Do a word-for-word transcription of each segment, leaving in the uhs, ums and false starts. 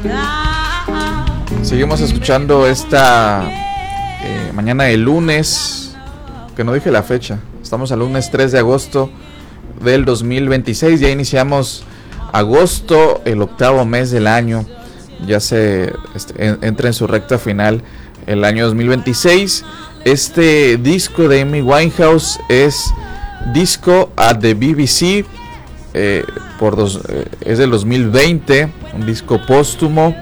Seguimos escuchando esta eh, mañana de lunes, que no dije la fecha, estamos al lunes tres de agosto del dos mil veintiséis, ya iniciamos agosto, el octavo mes del año, ya se este, en, entra en su recta final el año dos mil veintiséis. Este disco de Amy Winehouse es disco at the B B C, eh, por dos, eh, es del dos mil veinte, un disco póstumo,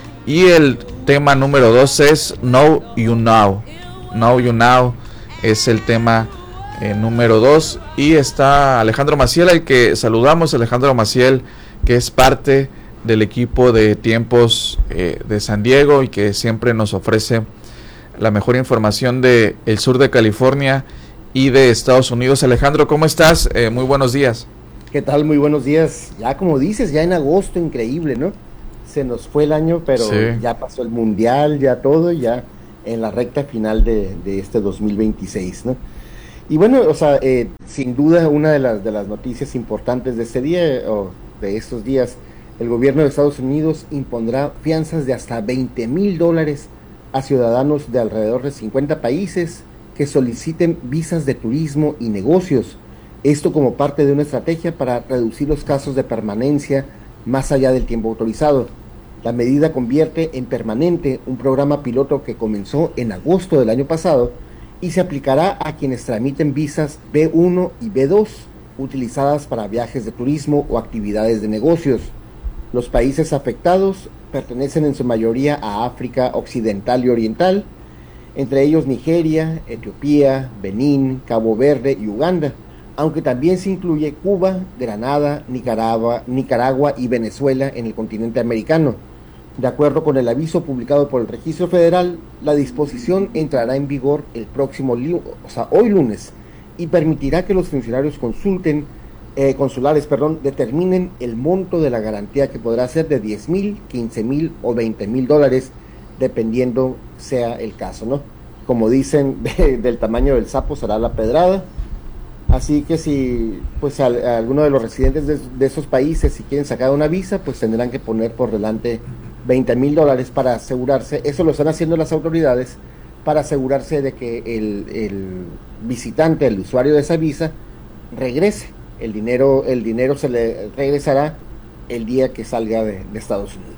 y el tema número dos es Know You Now. Know You Now es el tema eh, número dos, y está Alejandro Maciel, al que saludamos. Alejandro Maciel, que es parte del equipo de Tiempos eh, de San Diego, y que siempre nos ofrece la mejor información de el sur de California y de Estados Unidos. Alejandro, ¿cómo estás? Eh, muy buenos días. ¿Qué tal? Muy buenos días. Ya como dices, ya en agosto, increíble, ¿no? Se nos fue el año, pero sí, ya pasó el mundial, ya todo, ya en la recta final de, de este dos mil veintiséis, ¿no? Y bueno, o sea, eh, sin duda una de las, de las noticias importantes de este día, o de estos días, el gobierno de Estados Unidos impondrá fianzas de hasta veinte mil dólares a ciudadanos de alrededor de cincuenta países que soliciten visas de turismo y negocios. Esto como parte de una estrategia para reducir los casos de permanencia más allá del tiempo autorizado. La medida convierte en permanente un programa piloto que comenzó en agosto del año pasado y se aplicará a quienes tramiten visas B uno y B dos utilizadas para viajes de turismo o actividades de negocios. Los países afectados pertenecen en su mayoría a África Occidental y Oriental, entre ellos Nigeria, Etiopía, Benín, Cabo Verde y Uganda, aunque también se incluye Cuba, Granada, Nicaragua, Nicaragua y Venezuela en el continente americano. De acuerdo con el aviso publicado por el Registro Federal, la disposición entrará en vigor el próximo, o sea, hoy lunes, y permitirá que los funcionarios consulten, eh, consulares, perdón, determinen el monto de la garantía, que podrá ser de diez mil, quince mil o veinte mil dólares, dependiendo sea el caso, ¿no? Como dicen, de, del tamaño del sapo será la pedrada. Así que si pues a, a alguno de los residentes de, de esos países, si quieren sacar una visa, pues tendrán que poner por delante veinte mil dólares para asegurarse. Eso lo están haciendo las autoridades para asegurarse de que el, el visitante, el usuario de esa visa, regrese. El dinero, el dinero se le regresará el día que salga de, de Estados Unidos.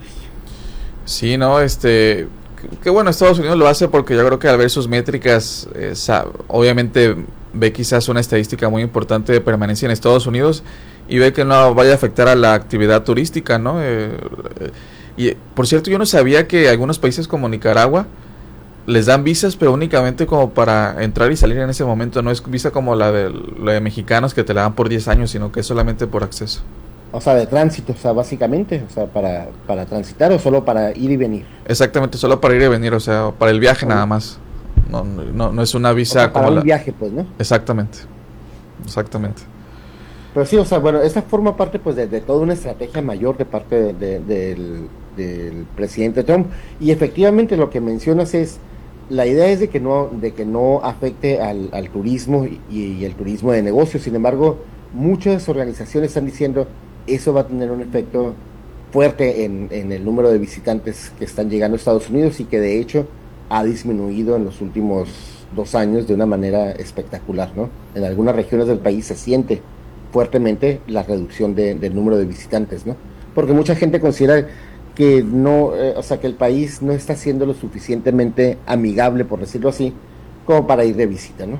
Sí, no, este, qué bueno, Estados Unidos lo hace, porque yo creo que al ver sus métricas, eh, obviamente ve quizás una estadística muy importante de permanencia en Estados Unidos, y ve que no vaya a afectar a la actividad turística, ¿no? Eh, eh, y por cierto, yo no sabía que algunos países como Nicaragua les dan visas, pero únicamente como para entrar y salir en ese momento. No es visa como la de, la de mexicanos, que te la dan por diez años, sino que es solamente por acceso. O sea, de tránsito, o sea, básicamente, o sea, para, para transitar, o solo para ir y venir. Exactamente, solo para ir y venir, o sea, para el viaje, nada más. No, no, no es una visa, o sea, para como un la... viaje, pues, ¿no? Exactamente, exactamente. Pero sí, o sea, bueno, esta forma parte, pues, de, de toda una estrategia mayor de parte de, de, del, del presidente Trump. Y efectivamente lo que mencionas es, la idea es de que no, de que no afecte al, al turismo y, y el turismo de negocios. Sin embargo, muchas organizaciones están diciendo eso va a tener un efecto fuerte en, en el número de visitantes que están llegando a Estados Unidos, y que de hecho ha disminuido en los últimos dos años de una manera espectacular, ¿no? En algunas regiones del país se siente fuertemente la reducción de, del número de visitantes, ¿no? Porque mucha gente considera que no, eh, o sea, que el país no está siendo lo suficientemente amigable, por decirlo así, como para ir de visita, ¿no?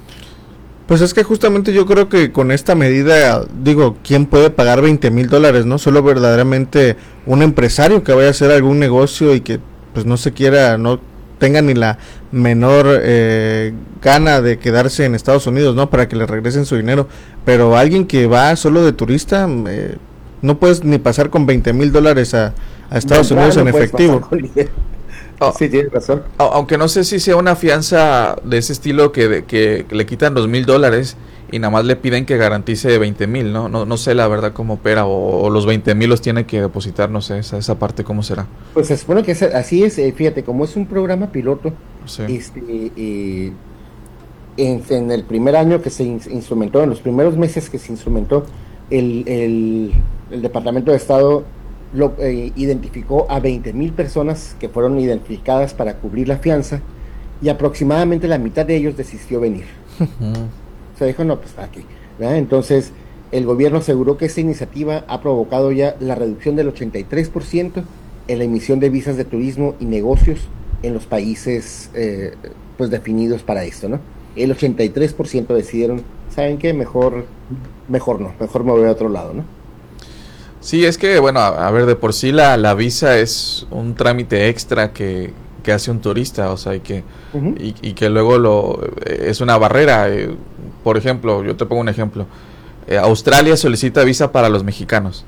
Pues es que justamente yo creo que con esta medida, digo, ¿quién puede pagar veinte mil dólares, no? Solo verdaderamente un empresario que vaya a hacer algún negocio y que pues no se quiera, no tenga ni la menor eh, gana de quedarse en Estados Unidos, ¿no? Para que le regresen su dinero. Pero alguien que va solo de turista, eh, no puedes ni pasar con veinte mil dólares a, a Estados Unidos en efectivo. Oh, sí, tienes razón. Aunque no sé si sea una fianza de ese estilo que, de, que le quitan dos mil dólares y nada más le piden que garantice veinte mil, ¿no? ¿no? No sé la verdad cómo opera, o, o los veinte mil los tiene que depositar, no sé, esa, esa parte cómo será. Pues se supone que es, así es, eh, fíjate, como es un programa piloto, sí. este, eh, en, en el primer año que se in, instrumentó, en los primeros meses que se instrumentó, el, el, el Departamento de Estado lo, eh, identificó a veinte mil personas que fueron identificadas para cubrir la fianza, y aproximadamente la mitad de ellos desistió venir. Uh-huh. O sea, dijo, no, pues aquí. ¿Verdad? Entonces, el gobierno aseguró que esta iniciativa ha provocado ya la reducción del ochenta y tres por ciento en la emisión de visas de turismo y negocios en los países eh, pues definidos para esto, ¿no? El ochenta y tres por ciento decidieron, ¿saben qué? Mejor, mejor no, mejor me voy a otro lado, ¿no? Sí, es que, bueno, a, a ver, de por sí la, la visa es un trámite extra que, que hace un turista, o sea, y que, uh-huh. y, y que luego lo es una barrera. Eh, por ejemplo, yo te pongo un ejemplo. Eh, Australia solicita visa para los mexicanos.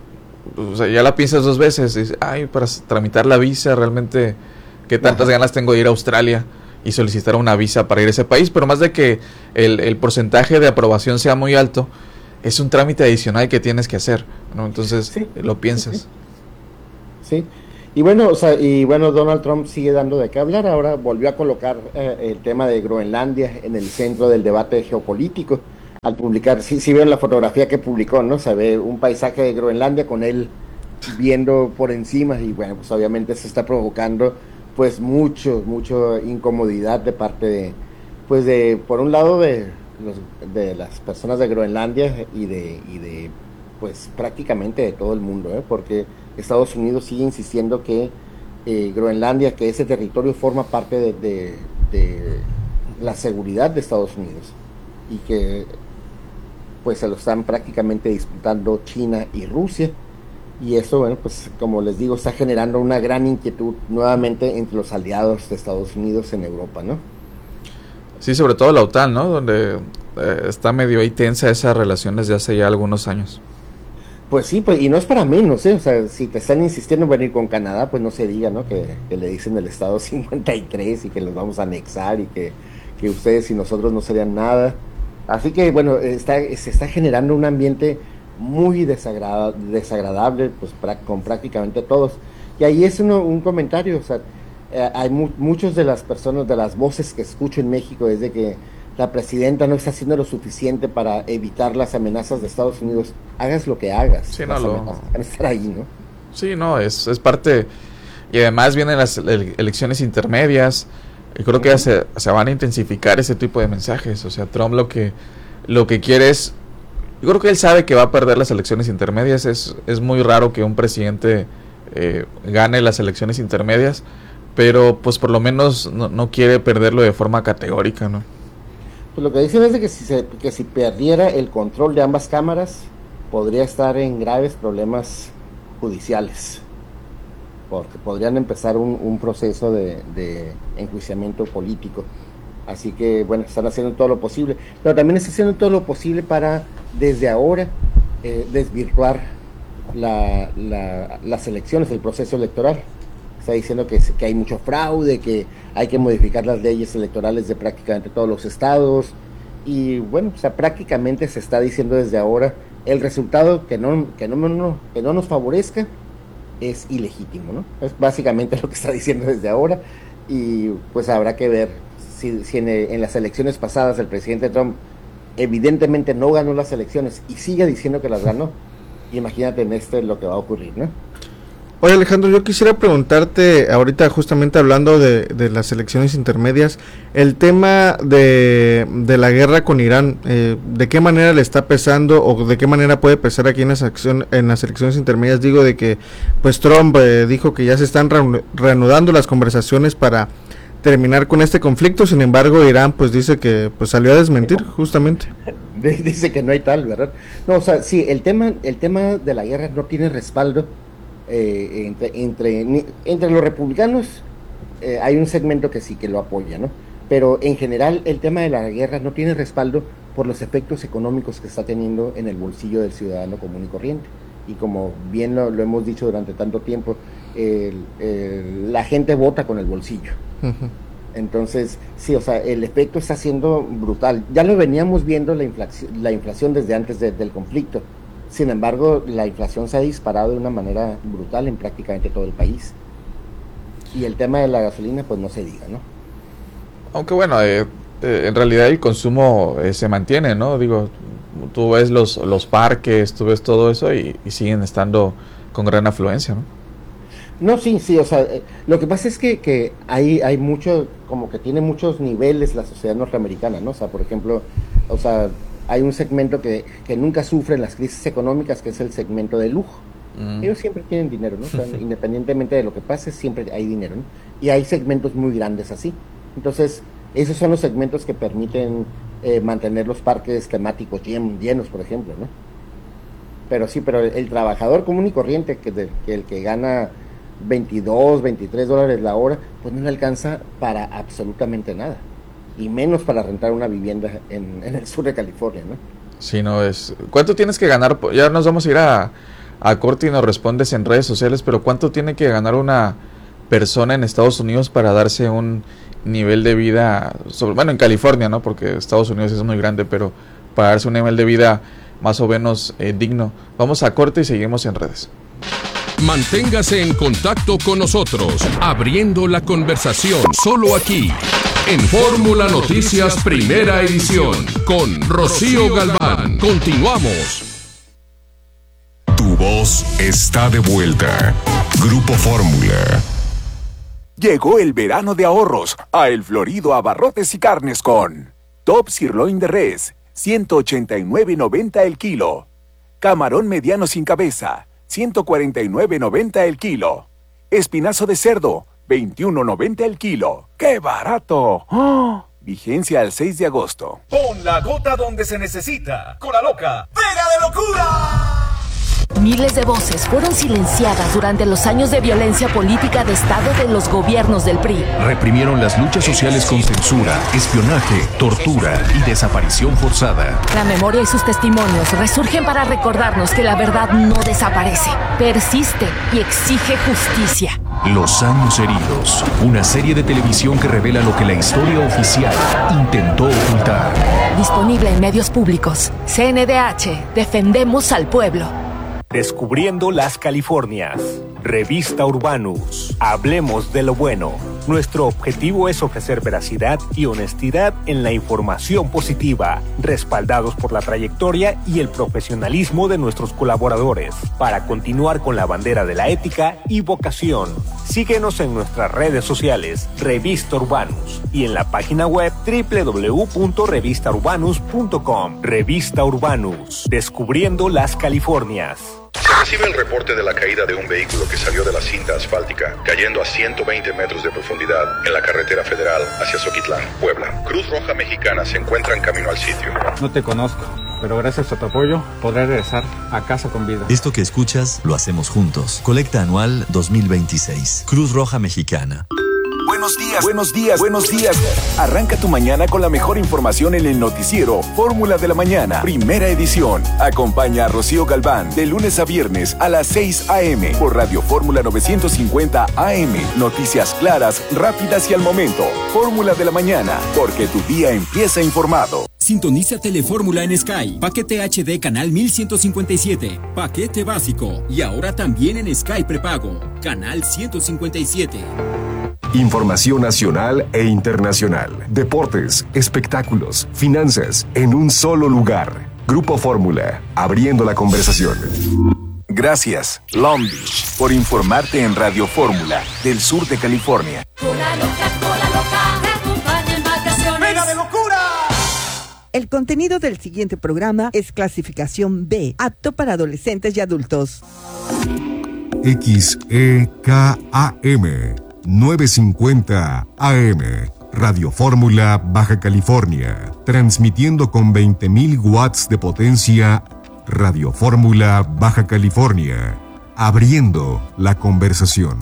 O sea, ya la piensas dos veces, y dices, ay, para tramitar la visa, realmente, ¿qué tantas uh-huh. ganas tengo de ir a Australia y solicitar una visa para ir a ese país? Pero más de que el, el porcentaje de aprobación sea muy alto, es un trámite adicional que tienes que hacer, ¿no? Entonces, sí, lo piensas. Sí. sí. Y bueno, o sea, y bueno, Donald Trump sigue dando de qué hablar. Ahora volvió a colocar eh, el tema de Groenlandia en el centro del debate geopolítico. Al publicar, sí, sí vieron la fotografía que publicó, ¿no? Se ve un paisaje de Groenlandia con él viendo por encima, y bueno, pues obviamente se está provocando pues mucho, mucho incomodidad de parte de, pues de, por un lado de los, de las personas de Groenlandia y de, y de pues prácticamente de todo el mundo, ¿eh? Porque Estados Unidos sigue insistiendo que eh, Groenlandia, que ese territorio forma parte de, de, de la seguridad de Estados Unidos, y que pues se lo están prácticamente disputando China y Rusia, y eso, bueno, pues como les digo, está generando una gran inquietud nuevamente entre los aliados de Estados Unidos en Europa, ¿no? Sí, sobre todo la OTAN, ¿no? Donde eh, está medio ahí tensa esa relación desde hace ya algunos años. Pues sí, pues, y no es para menos, ¿eh? O sea, si te están insistiendo en venir con Canadá, pues no se diga, ¿no? Que, que le dicen el Estado cincuenta y tres y que los vamos a anexar, y que, que ustedes y nosotros no serían nada. Así que, bueno, está, se está generando un ambiente muy desagrada, desagradable, pues pra, con prácticamente todos. Y ahí es uno, un comentario, o sea, eh, hay mu muchos de las personas, de las voces que escucho en México, es de que la presidenta no está haciendo lo suficiente para evitar las amenazas de Estados Unidos. Hagas lo que hagas, sí, las no amenazas lo... van a estar ahí, ¿no? Sí, no, es, es parte, y además vienen las ele elecciones intermedias, y creo que ya se, se van a intensificar ese tipo de mensajes. O sea, Trump lo que lo que quiere es, yo creo que él sabe que va a perder las elecciones intermedias. Es, es muy raro que un presidente eh, gane las elecciones intermedias, pero pues por lo menos no, no quiere perderlo de forma categórica, ¿no? Pues lo que dicen es de que si, se, que si perdiera el control de ambas cámaras, podría estar en graves problemas judiciales, porque podrían empezar un, un proceso de, de enjuiciamiento político. Así que, bueno, están haciendo todo lo posible, pero también están haciendo todo lo posible para, desde ahora, eh, desvirtuar la, la, las elecciones, el proceso electoral. Está diciendo que, que hay mucho fraude, que hay que modificar las leyes electorales de prácticamente todos los estados, y bueno, o sea, prácticamente se está diciendo desde ahora, el resultado que no, que no, no, que no nos favorezca es ilegítimo, ¿no? Es básicamente lo que está diciendo desde ahora, y pues habrá que ver si, si en, en las elecciones pasadas el presidente Trump evidentemente no ganó las elecciones y sigue diciendo que las ganó. Imagínate en este lo que va a ocurrir, ¿no? Oye, Alejandro, yo quisiera preguntarte, ahorita justamente hablando de, de las elecciones intermedias, el tema de, de la guerra con Irán, eh, ¿de qué manera le está pesando o de qué manera puede pesar aquí en las, acción, en las elecciones intermedias? Digo, de que pues Trump eh, dijo que ya se están reanudando las conversaciones para terminar con este conflicto, sin embargo Irán pues dice que pues salió a desmentir justamente. Dice que no hay tal, ¿verdad? No, o sea, sí, el tema, el tema de la guerra no tiene respaldo. Eh, entre, entre, entre los republicanos eh, hay un segmento que sí que lo apoya, ¿no? Pero en general el tema de la guerra no tiene respaldo por los efectos económicos que está teniendo en el bolsillo del ciudadano común y corriente. Y como bien lo, lo hemos dicho durante tanto tiempo, el, el, la gente vota con el bolsillo. Uh-huh. Entonces, sí, o sea, el efecto está siendo brutal. Ya lo veníamos viendo la inflación, la inflación desde antes de, del conflicto. Sin embargo, la inflación se ha disparado de una manera brutal en prácticamente todo el país. Y el tema de la gasolina, pues no se diga, ¿no? Aunque bueno, eh, eh, en realidad el consumo eh, se mantiene, ¿no? Digo, tú ves los, los parques, tú ves todo eso y, y siguen estando con gran afluencia, ¿no? No, sí, sí, o sea, eh, lo que pasa es que, que hay, hay mucho, como que tiene muchos niveles la sociedad norteamericana, ¿no? O sea, por ejemplo, o sea, hay un segmento que, que nunca sufre las crisis económicas, que es el segmento de lujo. Mm. Ellos siempre tienen dinero, ¿no? O sea, independientemente de lo que pase, siempre hay dinero, ¿no? Y hay segmentos muy grandes así. Entonces, esos son los segmentos que permiten eh, mantener los parques temáticos llen, llenos, por ejemplo, ¿no? Pero sí, pero el, el trabajador común y corriente, que, de, que el que gana veintidós, veintitrés dólares la hora, pues no le alcanza para absolutamente nada, y menos para rentar una vivienda en, en el sur de California, ¿no? Sí, no es... ¿Cuánto tienes que ganar? Ya nos vamos a ir a, a corte y nos respondes en redes sociales, pero ¿cuánto tiene que ganar una persona en Estados Unidos para darse un nivel de vida, sobre, bueno, en California, ¿no? Porque Estados Unidos es muy grande, pero para darse un nivel de vida más o menos eh, digno? Vamos a corte y seguimos en redes. Manténgase en contacto con nosotros, abriendo la conversación solo aquí, en Fórmula Noticias Primera Edición, con Rocío Galván. Continuamos. Tu voz está de vuelta. Grupo Fórmula. Llegó el verano de ahorros a El Florido Abarrotes y Carnes con Top Sirloin de Res, ciento ochenta y nueve noventa el kilo. Camarón mediano sin cabeza, ciento cuarenta y nueve noventa el kilo. Espinazo de cerdo, veintiuno noventa el kilo. ¡Qué barato! ¡Oh! Vigencia al seis de agosto. Pon la gota donde se necesita. Con la loca Pega de Locura. Miles de voces fueron silenciadas durante los años de violencia política de Estado de los gobiernos del P R I. Reprimieron las luchas sociales con censura, espionaje, tortura y desaparición forzada. La memoria y sus testimonios resurgen para recordarnos que la verdad no desaparece, persiste y exige justicia. Los años heridos, una serie de televisión que revela lo que la historia oficial intentó ocultar. Disponible en medios públicos. C N D H, defendemos al pueblo. Descubriendo las Californias. Revista Urbanus. Hablemos de lo bueno. Nuestro objetivo es ofrecer veracidad y honestidad en la información positiva, respaldados por la trayectoria y el profesionalismo de nuestros colaboradores, para continuar con la bandera de la ética y vocación. Síguenos en nuestras redes sociales, Revista Urbanus, y en la página web doble u doble u doble u punto revista urbanus punto com. Revista Urbanus. Descubriendo las Californias. Se recibe el reporte de la caída de un vehículo que salió de la cinta asfáltica, cayendo a ciento veinte metros de profundidad en la carretera federal hacia Zoquitlán, Puebla. Cruz Roja Mexicana se encuentra en camino al sitio. No te conozco, pero gracias a tu apoyo podré regresar a casa con vida. Esto que escuchas lo hacemos juntos. Colecta anual dos mil veintiséis. Cruz Roja Mexicana. Buenos días, buenos días, buenos días. Arranca tu mañana con la mejor información en el noticiero Fórmula de la Mañana, primera edición. Acompaña a Rocío Galván de lunes a viernes a las seis a.m. por Radio Fórmula novecientos cincuenta A M. Noticias claras, rápidas y al momento. Fórmula de la Mañana, porque tu día empieza informado. Sintoniza Telefórmula en Sky. Paquete H D Canal mil ciento cincuenta y siete. Paquete básico. Y ahora también en Sky Prepago. Canal ciento cincuenta y siete. Información nacional e internacional. Deportes, espectáculos, finanzas, en un solo lugar. Grupo Fórmula, abriendo la conversación. Gracias, Long Beach, por informarte en Radio Fórmula, del sur de California. Cola loca, cola loca, te acompaña en vacaciones. ¡Pega de Locura! El contenido del siguiente programa es clasificación B, apto para adolescentes y adultos. X E K A M novecientos cincuenta A M, Radio Fórmula, Baja California, transmitiendo con veinte mil watts de potencia. Radio Fórmula, Baja California, abriendo la conversación.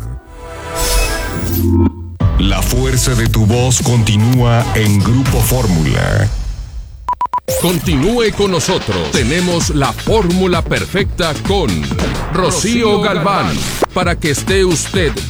La fuerza de tu voz continúa en Grupo Fórmula. Continúe con nosotros. Tenemos la fórmula perfecta con Rocío Galván, para que esté usted